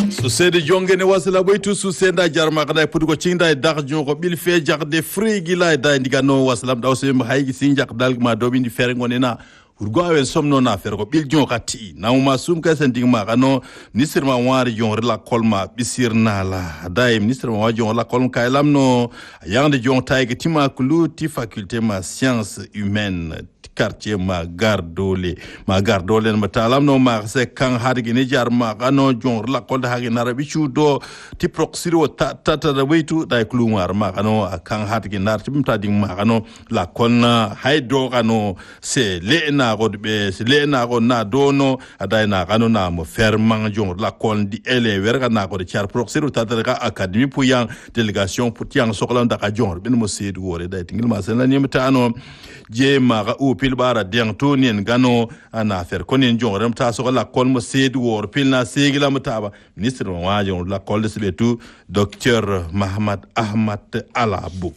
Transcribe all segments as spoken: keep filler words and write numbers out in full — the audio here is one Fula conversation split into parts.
su sede jongene wasla boytu su senda jarma kada pudugo cinda e dar jongo bil fe jarde frigi la da ndigano waslam daw se haygi sinjak dal ma do bindi fere ngonena urgo awen somno na fer ko bil jon kati na ma sum ka sen digma kano ministre ma wari jon la kolma bisir na la dai ministre ma jon la kolma kay lamno yande jon tayge tima kuluti faculté ma sciences humaines quartier ma gardole ma gardole ma talam no ma se kan hargi ne jar ma kano jon la kol hagi na rabi chudo ti proxiro ta ta da weitu dai klumar ma kano kan hargi nar tim ta ding ma kano la kolna haydo kano se le na god be se le na go na dono adai na kano na mo ferman jon la kol di ele werga na go char proxiro ta da academy pour yang délégation pour tiang soklan da ka jon ben mo sedu wore dai tingil ma sen la ni mta ano je ma ga u pilbara deng tonin gano ana fer konin jon rem ta so la kol mo sedu wor pilna segila mtaba ministre mo wajo la kol de betu docteur Mahamad Ahmad Alabu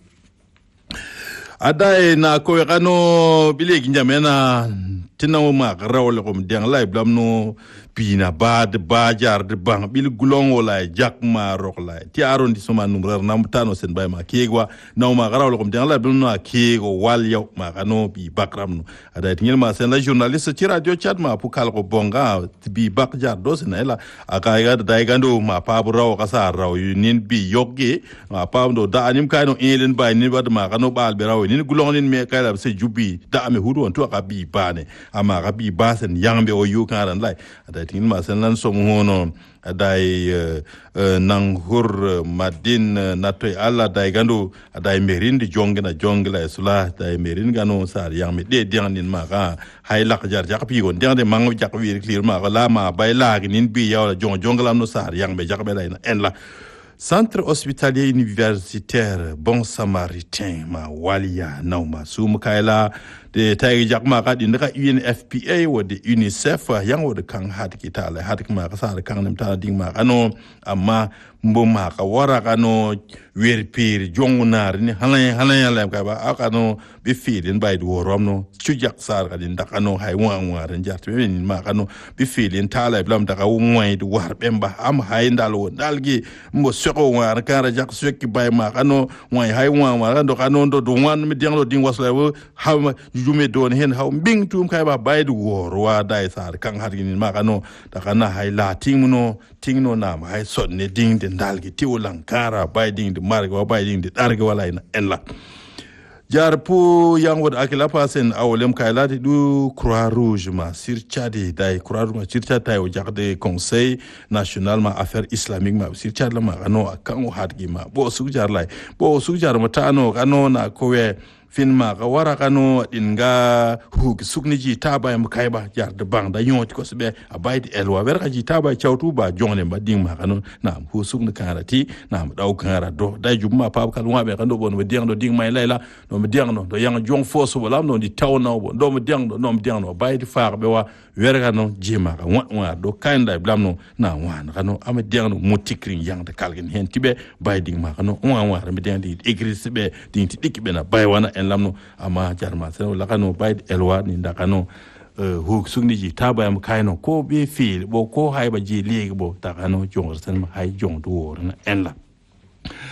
adai na ko gano bilegi njamena tinawo ma rawle ko deng lay blamno pina bad bajar de bang bil gulong wala jak ma rok la ti arrondissement numero nam tano sen bay ma kegwa naw ma rawle ko deng lay blamno kego wal yow ma gano bi bakram no ada tingel ma sen la journaliste ci radio chat ma pu kal ko bonga bi bak jar do sen la aka ga da gando ma pa bu raw ka sa raw nin bi yogge ma pa do da anim kay no elen bay ni bad ma gano bal be raw nin gulong nin me kay la se jubi da ame hudu on to ka bi bane ama ka bi basen yangbe o yu kan lay ada tin ma sen lan som hono adai uh, uh, nang hur madin uh, natoy alla dai gando adai merin di jongna jongla sula dai merin gano sar yang me de diang nin ma ga hay lak jar jak pi gon diang de mang jak wi clear ma ga la ma bay la nin bi yaw jong jongla no sar yang be jak be la en la Centre hospitalier universitaire Bon Samaritain ma walia nauma sum kaila de tay jakma ka din ka U N F P A wo de UNICEF yang wo de kan hat kitale hat ma ka sar kan nem ta ding ma ano amma mbo ma ka wara kano wer pir jongunar ni halan halan la ka ba akano bi filin bay do romno chujak sar ka din dakano hay wa wa ran jart be ni ma kano bi filin tala blam daka woy do war bemba am hay ndalo dalgi mbo soko war ka ra jak sokki bay ma kano woy hay wa wa do kano do do wan mi dinglo ding wasla wo haw jume don hen haw bing tum kay ba bay do wor wa dai sar kan har ni ma kano daka na hay la tingno tingno na ma hay sonne ding dalgi tiwolan kara bayding de marga bayding de darga wala ina enla jar pu yang wod akila pasen awlem kaylati du croix rouge ma sir chadi dai croix rouge ma sir chadi o jakde conseil national ma affaires islamique ma sir chadi ma ano kan o hadgi ma bo su jar lay bo su jar ma tano kano na kowe fin ma ka wara kano dinga hug sukniji taba am kayba jar de bang da yoti ko sebe abaydi elwa werka ji taba chawtu ba jongne ba ding ma kano na hu sukna karati na daw kara do da jumma pa kal wabe kando bon be ding do ding may layla no me ding no do yang jong foso wala no di tawna bo do me ding do no me ding no baydi faar be wa werka no jima ka wa wa do kanda blam no na wan kano am ding no mutikrin yang de kalgin hen tibe baydi ma kano wa wa me ding di igris be ding ti dikbe na bay wana en lamno ama jarma se la kano bayt elwa ni ndakano uh, hu sugni ji taba am kayno ko be fil bo ko hayba ji legi bo takano jongor tan hay jong do en la